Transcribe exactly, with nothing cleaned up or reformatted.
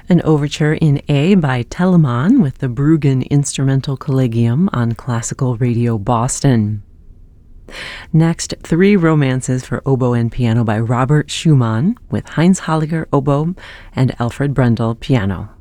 An overture in A by Telemann with the Bruggen Instrumental Collegium on Classical Radio Boston. Next, three romances for oboe and piano by Robert Schumann with Heinz Holliger oboe and Alfred Brendel piano.